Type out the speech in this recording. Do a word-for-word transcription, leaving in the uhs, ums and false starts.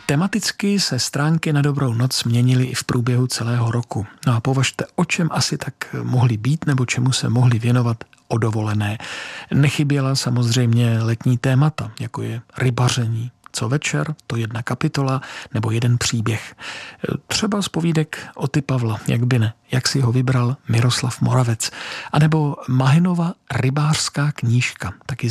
Tematicky se stránky Na dobrou noc měnily i v průběhu celého roku. No a považte, o čem asi tak mohly být nebo čemu se mohli věnovat o dovolené. Nechyběla samozřejmě letní témata, jako je rybaření, co večer, to jedna kapitola nebo jeden příběh. Třeba z povídek Oty Pavla, jak by ne, jak si ho vybral Miroslav Moravec. A nebo Mahenova rybářská knížka, taky